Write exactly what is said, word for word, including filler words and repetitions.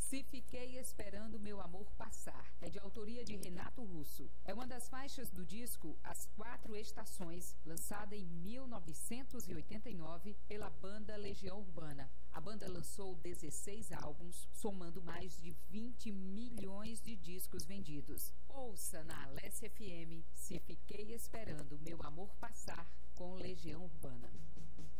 Se Fiquei Esperando Meu Amor Passar, é de autoria de Renato Russo. É uma das faixas do disco As Quatro Estações, lançada em mil novecentos e oitenta e nove pela banda Legião Urbana. A banda lançou dezesseis álbuns, somando mais de vinte milhões de discos vendidos. Ouça na Alessia F M Se Fiquei Esperando Meu Amor Passar, com Legião Urbana.